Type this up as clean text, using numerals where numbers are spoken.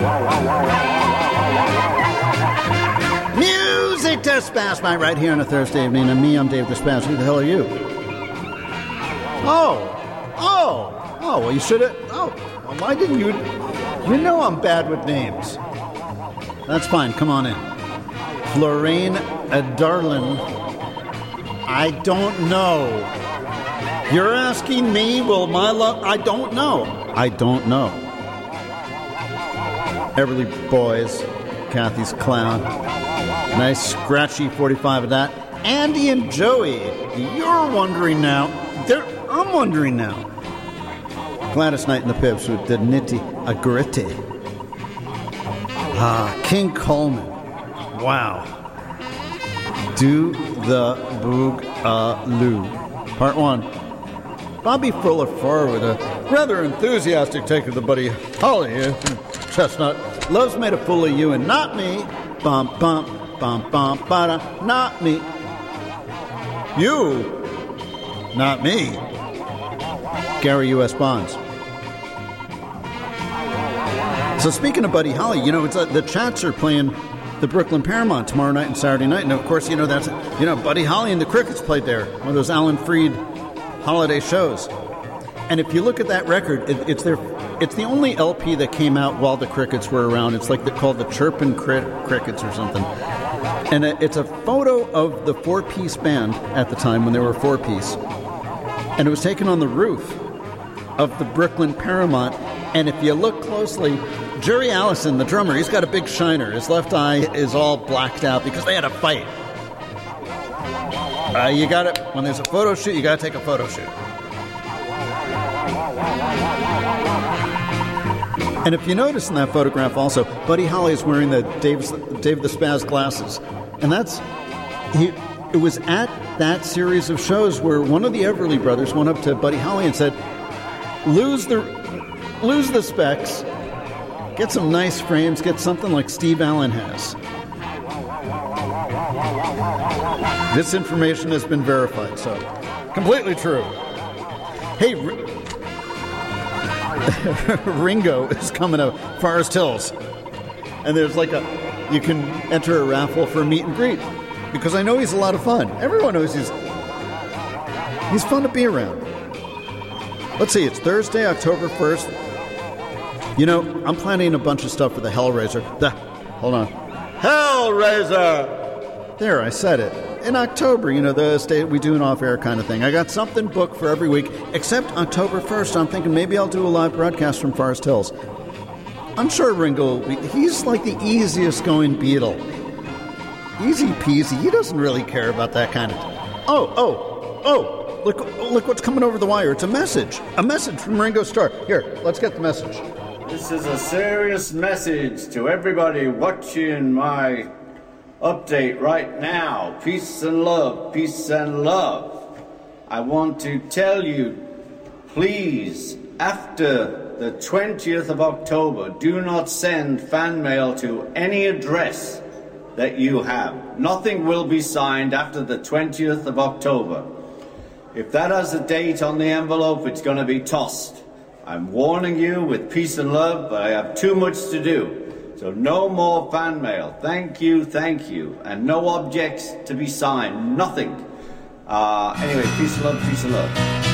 Music Dispatch right here on a Thursday evening, and me, I'm Dave Dispatch. Who the hell are you? Well, you should have. Well, why didn't you? You know I'm bad with names. That's fine. Come on in. Florine Darlin. I don't know. You're asking me, will my love? I don't know. Everly Boys, Kathy's Clown. Nice scratchy 45 of that. Andy and Joey. You're wondering now. I'm wondering now. Gladys Knight and the Pips with the Nitty Agritti. King Coleman. Wow. Do the Boogaloo. Part 1. Bobby Fuller Farr with a rather enthusiastic take of the Buddy Holly Chestnut. Love's made a fool of you and not me. Bum, bum, bum, bum, bada. Not me. You. Not me. Gary U.S. Bonds. So speaking of Buddy Holly, it's the Chats are playing the Brooklyn Paramount tomorrow night and Saturday night. And of course, that's, Buddy Holly and the Crickets played there. One of those Alan Freed holiday shows. And if you look at that record, it's the only LP that came out while the Crickets were around. It's like they're called the Chirpin' Crickets or something. And it's a photo of the four-piece band at the time when they were a four-piece. And it was taken on the roof of the Brooklyn Paramount. And if you look closely, Jerry Allison, the drummer, he's got a big shiner. His left eye is all blacked out because they had a fight. You got it. When there's a photo shoot, you got to take a photo shoot. And if you notice in that photograph also, Buddy Holly is wearing the Dave the Spaz glasses. And it was at that series of shows where one of the Everly brothers went up to Buddy Holly and said, lose the specs, get some nice frames, get something like Steve Allen has. This information has been verified, so completely true. Hey, Ringo is coming to Forest Hills, and there's you can enter a raffle for a meet and greet, because I know he's a lot of fun. Everyone knows he's fun to be around. Let's see, it's Thursday, October 1st. I'm planning a bunch of stuff for the Hellraiser. Hold on. Hellraiser! There, I said it. In October, we do an off-air kind of thing. I got something booked for every week, except October 1st. I'm thinking maybe I'll do a live broadcast from Forest Hills. I'm sure Ringo, he's like the easiest going Beatle. Easy peasy. He doesn't really care about that kind of... Oh, look what's coming over the wire. It's a message. A message from Ringo Starr. Here, let's get the message. This is a serious message to everybody watching my update right now. Peace and love, peace and love. I want to tell you, please, after the 20th of October, do not send fan mail to any address that you have. Nothing will be signed after the 20th of October. If that has a date on the envelope, it's going to be tossed. I'm warning you with peace and love, but I have too much to do. So no more fan mail. Thank you. And no objects to be signed. Nothing. Anyway, peace and love, peace and love.